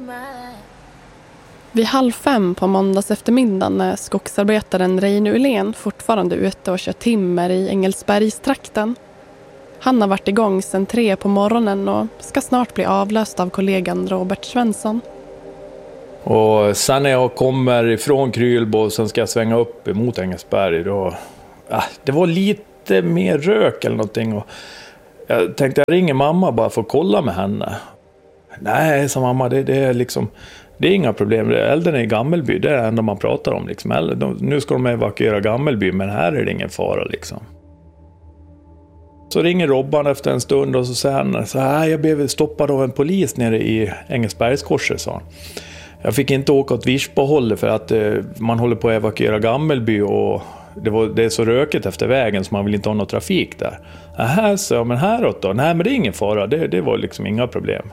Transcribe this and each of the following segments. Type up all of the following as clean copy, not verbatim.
Vid 4:30 på måndags eftermiddagen är skogsarbetaren Reine Ullén fortfarande ute och kör timmer i Engelsbergstrakten. Han har varit igång sedan 3 på morgonen och ska snart bli avlöst av kollegan Robert Svensson. Och sen när jag kommer ifrån Krylbo och sen ska jag svänga upp mot Engelsberg då, det var lite mer rök eller någonting. Och jag tänkte jag ringer mamma bara för att kolla med henne. Nej, sa mamma, det är liksom... Det är inga problem. Elden är i Gammelby, det är det enda man pratar om. Liksom. Nu ska de evakuera Gammelby, men här är det ingen fara. Liksom. Så ringer Robban efter en stund och så säger han så här: jag blev stoppad av en polis nere i Engelsbergskorset, sa han. Jag fick inte åka åt Virsbohållet för att man håller på att evakuera Gammelby och det är så rökigt efter vägen så man vill inte ha någon trafik där. Aha, så men häråt då? Nej, men det är ingen fara. Det var liksom inga problem.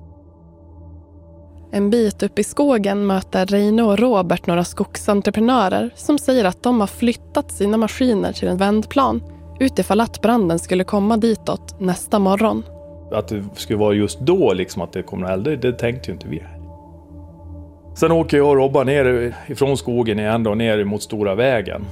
En bit upp i skogen möter Reine och Robert några skogsentreprenörer som säger att de har flyttat sina maskiner till en vändplan utifall att branden skulle komma ditåt nästa morgon. Att det skulle vara just då liksom att det kommer eld, det tänkte ju inte vi. Sen åker jag och Robban ner ifrån skogen igen och ner mot stora vägen.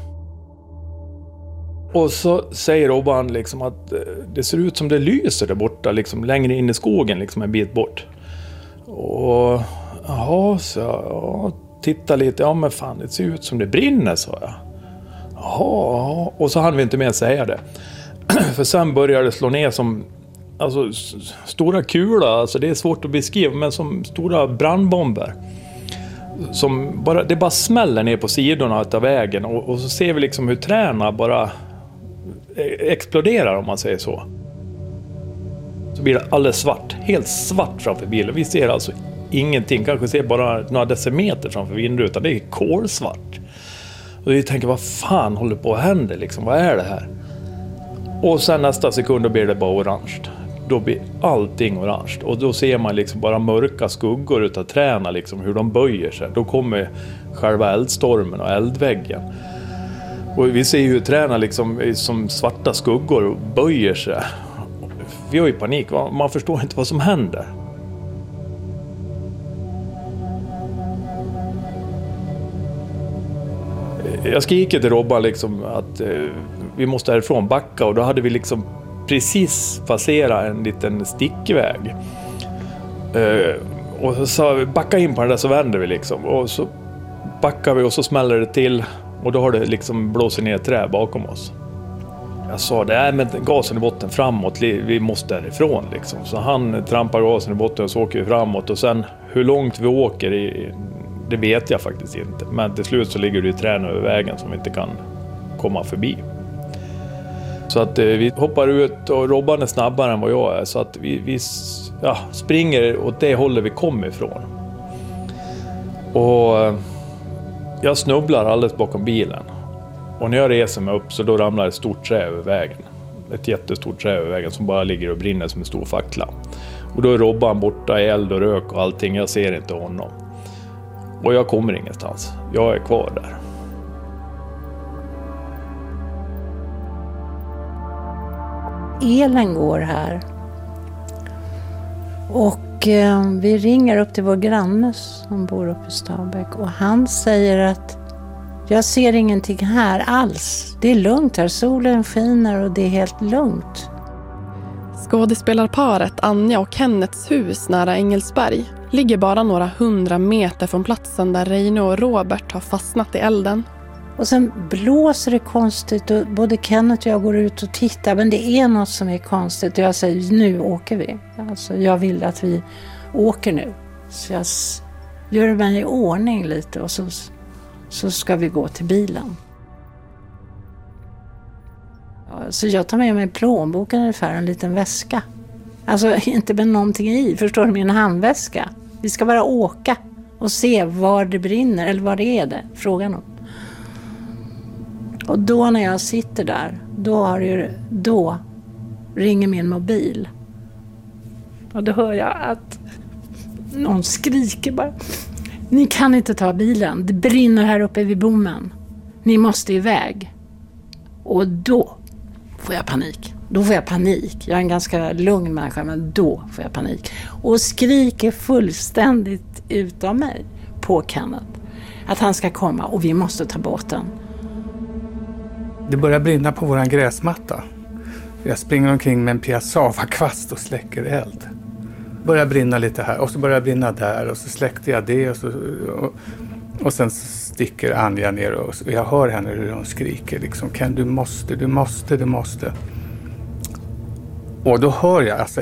Och så säger Robban liksom att det ser ut som det lyser där borta liksom, längre in i skogen liksom, en bit bort. Och jaha, så jag titta lite, ja men fan, det ser ut som det brinner, sa jag. Jaha, och så hann vi inte mer säga det. För sen började det slå ner som alltså, stora kulor, alltså det är svårt att beskriva, men som stora brandbomber. Som det bara smäller ner på sidorna av vägen och så ser vi liksom hur träna bara exploderar, om man säger så. Så blir det alldeles svart, helt svart framför bilen. Vi ser alltså ingenting, kanske ser bara några decimeter framför vindrutan. Det är kolsvart. Och vi tänker, vad fan håller på att hända liksom? Vad är det här? Och sen nästa sekund då blir det bara orange. Då blir allting orange. Och då ser man liksom bara mörka skuggor utav träna liksom, hur de böjer sig. Då kommer själva eldstormen och eldväggen. Och vi ser hur träna liksom som svarta skuggor böjer sig. Vi har ju panik, man förstår inte vad som händer. Jag skriker till Robban liksom att vi måste härifrån backa, och då hade vi liksom precis passerat en liten stickväg. Och så sa vi, backa in på den där så vänder vi liksom. Och så backar vi och så smäller det till, och då har det liksom blåsit ner ett trä bakom oss. Jag sa det, men gasen i botten framåt, vi måste därifrån liksom. Så han trampar gasen i botten och så åker vi framåt. Och sen hur långt vi åker, det vet jag faktiskt inte. Men till slut så ligger det ju trän över vägen som vi inte kan komma förbi. Så att vi hoppar ut, och Robban är snabbare än vad jag är. Så att vi springer åt det hållet vi kom ifrån. Och jag snubblar alldeles bakom bilen. Och när jag reser mig upp så då ramlar ett stort trä över vägen. Ett jättestort trä över vägen som bara ligger och brinner som en stor fackla. Och då är Robban borta i eld och rök och allting. Jag ser inte honom. Och jag kommer ingenstans. Jag är kvar där. Elen går här. Och vi ringer upp till vår granne som bor uppe i Stabäck. Och han säger att jag ser ingenting här alls. Det är lugnt här, solen skiner och det är helt lugnt. Skådespelarparet Anja och Kennets hus nära Engelsberg ligger bara några 100 meter från platsen där Reine och Robert har fastnat i elden. Och sen blåser det konstigt och både Kenneth och jag går ut och tittar, men det är något som är konstigt. Och jag säger, nu åker vi. Alltså, jag vill att vi åker nu. Så jag gör mig i ordning lite och så ska vi gå till bilen. Så jag tar med mig plånboken ungefär, en liten väska. Alltså inte med någonting i, förstår du, min handväska. Vi ska bara åka och se var det brinner, eller vad det är det, frågan om. Och då när jag sitter där, då ringer min mobil. Och då hör jag att någon skriker bara, ni kan inte ta bilen, det brinner här uppe vid bommen. Ni måste iväg. Och då får jag panik. Då får jag panik. Jag är en ganska lugn människa, men då får jag panik. Och skriker fullständigt utav mig på Kenneth. Att han ska komma och vi måste ta båten. Det börjar brinna på våran gräsmatta. Jag springer omkring med en piassavakvast och släcker eld. Börjar brinna lite här och så börjar brinna där och så släckte jag det och sen sticker Anja ner och jag hör henne hur hon skriker liksom, Ken, du måste. Och då hör jag alltså